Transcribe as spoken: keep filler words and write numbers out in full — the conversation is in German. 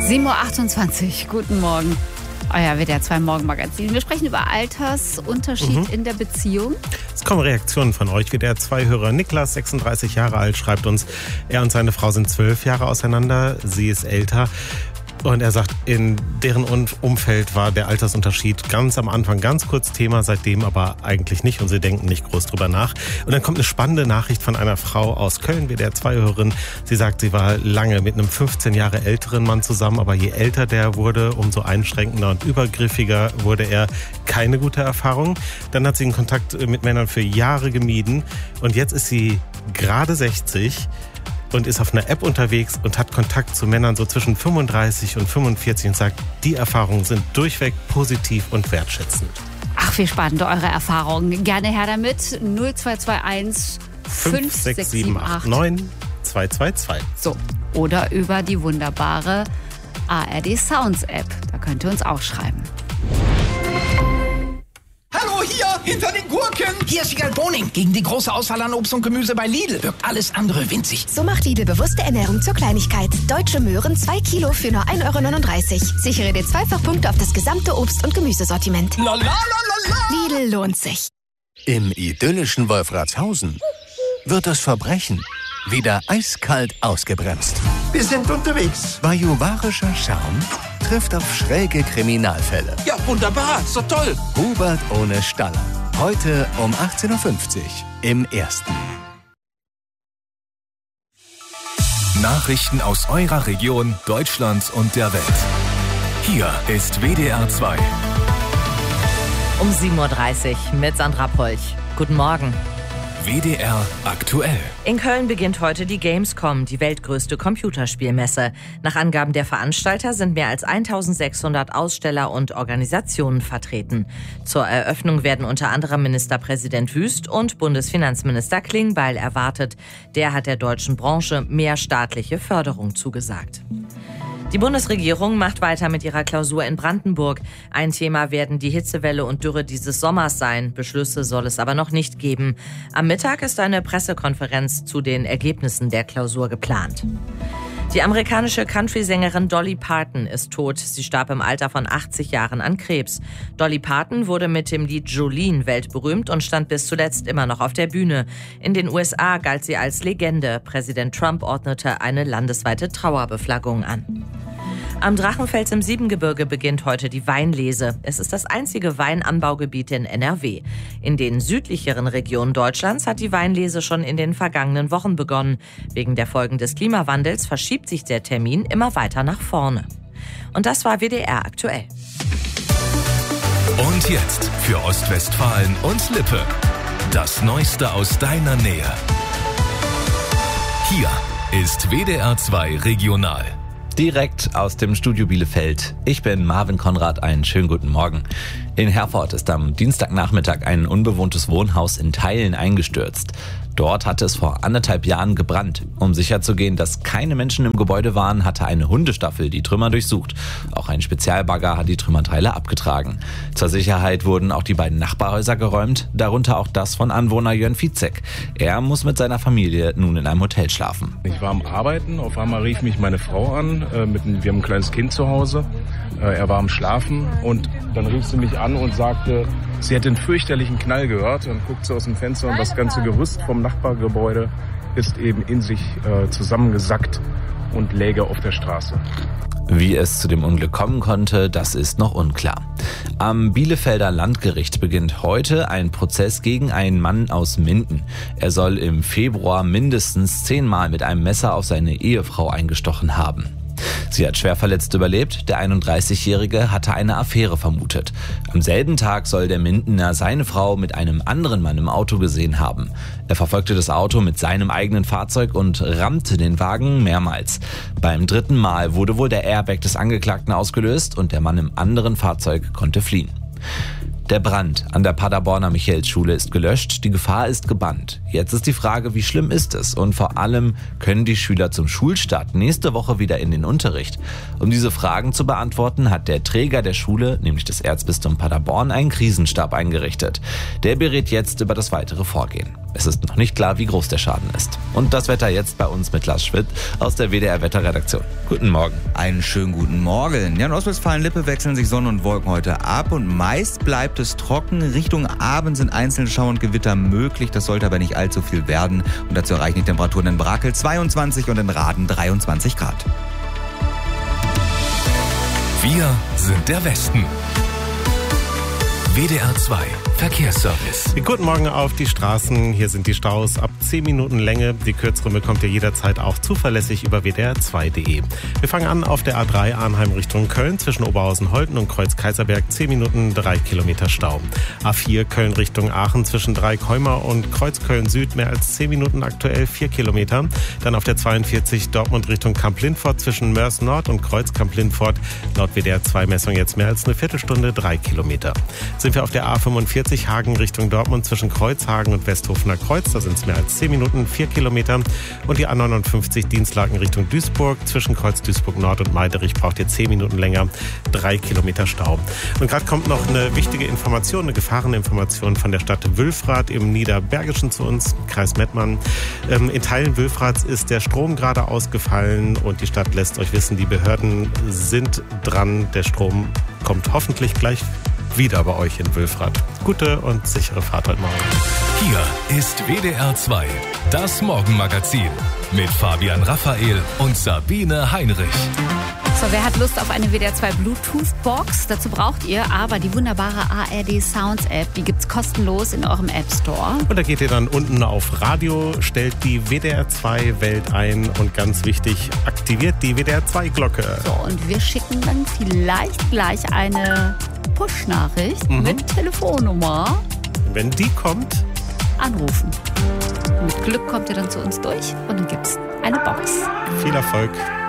sieben Uhr achtundzwanzig, guten Morgen. Euer W D R zwei Morgenmagazin. Wir sprechen über Altersunterschied mhm. in der Beziehung. Es kommen Reaktionen von euch. W D R zwei Hörer Niklas, sechsunddreißig Jahre alt, schreibt uns, er und seine Frau sind zwölf Jahre auseinander, sie ist älter. Und er sagt, in deren Umfeld war der Altersunterschied ganz am Anfang ganz kurz Thema, seitdem aber eigentlich nicht und sie denken nicht groß drüber nach. Und dann kommt eine spannende Nachricht von einer Frau aus Köln, W D R zwei Hörerin. Sie sagt, sie war lange mit einem fünfzehn Jahre älteren Mann zusammen, aber je älter der wurde, umso einschränkender und übergriffiger wurde er. Keine gute Erfahrung. Dann hat sie einen Kontakt mit Männern für Jahre gemieden und jetzt ist sie gerade sechzig. Und ist auf einer App unterwegs und hat Kontakt zu Männern so zwischen fünfunddreißig und fünfundvierzig und sagt, die Erfahrungen sind durchweg positiv und wertschätzend. Ach, wie spannend, eure Erfahrungen. Gerne her damit. null zwei zwei eins fünf sechs sieben acht neun zwei zwei zwei. So, oder über die wunderbare A R D Sounds App. Da könnt ihr uns auch schreiben. Hallo, hier, hinter den Gurken. Hier ist Wiegald Boning. Gegen die große Auswahl an Obst und Gemüse bei Lidl wirkt alles andere winzig. So macht Lidl bewusste Ernährung zur Kleinigkeit. Deutsche Möhren zwei Kilo für nur ein Euro neununddreißig. Sichere dir Zweifachpunkte auf das gesamte Obst- und Gemüsesortiment. La, la, la, la, la. Lidl lohnt sich. Im idyllischen Wolfratshausen wird das Verbrechen wieder eiskalt ausgebremst. Wir sind unterwegs. Bajuwarischer Charme trifft auf schräge Kriminalfälle. Ja, wunderbar, so toll. Hubert ohne Staller. Heute um achtzehn Uhr fünfzig im Ersten. Nachrichten aus eurer Region, Deutschlands und der Welt. Hier ist W D R zwei. Um sieben Uhr dreißig mit Sandra Polch. Guten Morgen. W D R aktuell. In Köln beginnt heute die Gamescom, die weltgrößte Computerspielmesse. Nach Angaben der Veranstalter sind mehr als eintausendsechshundert Aussteller und Organisationen vertreten. Zur Eröffnung werden unter anderem Ministerpräsident Wüst und Bundesfinanzminister Klingbeil erwartet. Der hat der deutschen Branche mehr staatliche Förderung zugesagt. Die Bundesregierung macht weiter mit ihrer Klausur in Brandenburg. Ein Thema werden die Hitzewelle und Dürre dieses Sommers sein. Beschlüsse soll es aber noch nicht geben. Am Mittag ist eine Pressekonferenz zu den Ergebnissen der Klausur geplant. Die amerikanische Country-Sängerin Dolly Parton ist tot. Sie starb im Alter von achtzig Jahren an Krebs. Dolly Parton wurde mit dem Lied Jolene weltberühmt und stand bis zuletzt immer noch auf der Bühne. In den U S A galt sie als Legende. Präsident Trump ordnete eine landesweite Trauerbeflaggung an. Am Drachenfels im Siebengebirge beginnt heute die Weinlese. Es ist das einzige Weinanbaugebiet in N R W. In den südlicheren Regionen Deutschlands hat die Weinlese schon in den vergangenen Wochen begonnen. Wegen der Folgen des Klimawandels verschiebt sich der Termin immer weiter nach vorne. Und das war W D R aktuell. Und jetzt für Ostwestfalen und Lippe. Das Neueste aus deiner Nähe. Hier ist W D R zwei Regional. Direkt aus dem Studio Bielefeld. Ich bin Marvin Konrad, einen schönen guten Morgen. In Herford ist am Dienstagnachmittag ein unbewohntes Wohnhaus in Teilen eingestürzt. Dort hatte es vor anderthalb Jahren gebrannt. Um sicherzugehen, dass keine Menschen im Gebäude waren, hatte eine Hundestaffel die Trümmer durchsucht. Auch ein Spezialbagger hat die Trümmerteile abgetragen. Zur Sicherheit wurden auch die beiden Nachbarhäuser geräumt, darunter auch das von Anwohner Jörn Vizek. Er muss mit seiner Familie nun in einem Hotel schlafen. Ich war am Arbeiten, auf einmal rief mich meine Frau an. Äh, mit, wir haben ein kleines Kind zu Hause. Äh, er war am Schlafen und dann rief sie mich an und sagte, sie hätte einen fürchterlichen Knall gehört und guckt so aus dem Fenster und das ganze Gerüst vom Nachbargebäude ist eben in sich äh, zusammengesackt und läge auf der Straße. Wie es zu dem Unglück kommen konnte, das ist noch unklar. Am Bielefelder Landgericht beginnt heute ein Prozess gegen einen Mann aus Minden. Er soll im Februar mindestens zehnmal mit einem Messer auf seine Ehefrau eingestochen haben. Sie hat schwer verletzt überlebt, der einunddreißigjährige hatte eine Affäre vermutet. Am selben Tag soll der Mindener seine Frau mit einem anderen Mann im Auto gesehen haben. Er verfolgte das Auto mit seinem eigenen Fahrzeug und rammte den Wagen mehrmals. Beim dritten Mal wurde wohl der Airbag des Angeklagten ausgelöst und der Mann im anderen Fahrzeug konnte fliehen. Der Brand an der Paderborner Michaelsschule ist gelöscht, die Gefahr ist gebannt. Jetzt ist die Frage, wie schlimm ist es? Und vor allem, können die Schüler zum Schulstart nächste Woche wieder in den Unterricht? Um diese Fragen zu beantworten, hat der Träger der Schule, nämlich das Erzbistum Paderborn, einen Krisenstab eingerichtet. Der berät jetzt über das weitere Vorgehen. Es ist noch nicht klar, wie groß der Schaden ist. Und das Wetter jetzt bei uns mit Lars Schwitt aus der W D R-Wetterredaktion. Guten Morgen. Einen schönen guten Morgen. Ja, in Ostwestfalen-Lippe wechseln sich Sonne und Wolken heute ab und meist bleibt es trocken. Richtung Abend sind einzelne Schauer und Gewitter möglich. Das sollte aber nicht allzu viel werden. Und dazu erreichen die Temperaturen in Brakel zweiundzwanzig und in Rahden dreiundzwanzig Grad. Wir sind der Westen. W D R zwei Verkehrsservice. Guten Morgen auf die Straßen. Hier sind die Staus ab zehn Minuten Länge. Die kürzere bekommt ihr jederzeit auch zuverlässig über w d r zwei punkt d e. Wir fangen an auf der A drei Arnheim Richtung Köln zwischen Oberhausen-Holten und Kreuz-Kaiserberg. zehn Minuten, drei Kilometer Stau. A vier Köln Richtung Aachen zwischen Dreieckholmer und Kreuzköln Süd mehr als zehn Minuten aktuell, vier Kilometer. Dann auf der zweiundvierzig Dortmund Richtung Kamp-Lindfort zwischen Mörs Nord und Kreuz Kamp-Lindfort. Laut W D R zwei Messung jetzt mehr als eine Viertelstunde, drei Kilometer. Sind wir auf der A fünfundvierzig Hagen Richtung Dortmund zwischen Kreuzhagen und Westhofener Kreuz. Da sind es mehr als zehn Minuten, vier Kilometer. Und die A neunundfünfzig Dienstlaken Richtung Duisburg zwischen Kreuz Duisburg Nord und Meiderich braucht ihr zehn Minuten länger, drei Kilometer Stau. Und gerade kommt noch eine wichtige Information, eine Gefahreninformation von der Stadt Wülfrath im Niederbergischen zu uns, Kreis Mettmann. Ähm, in Teilen Wülfraths ist der Strom gerade ausgefallen und die Stadt lässt euch wissen, die Behörden sind dran. Der Strom kommt hoffentlich gleich wieder bei euch in Wülfrath. Gute und sichere Fahrt heute Morgen. Hier ist W D R zwei, das Morgenmagazin mit Fabian Raphael und Sabine Heinrich. So, wer hat Lust auf eine W D R zwei Bluetooth-Box? Dazu braucht ihr aber die wunderbare A R D Sounds App. Die gibt's kostenlos in eurem App Store. Und da geht ihr dann unten auf Radio, stellt die W D R zwei Welt ein und ganz wichtig, aktiviert die W D R zwei Glocke. So, und wir schicken dann vielleicht gleich eine Push-Nachricht mhm. mit Telefonnummer. Wenn die kommt, anrufen. Mit Glück kommt ihr dann zu uns durch und dann gibt's eine Box. Viel Erfolg.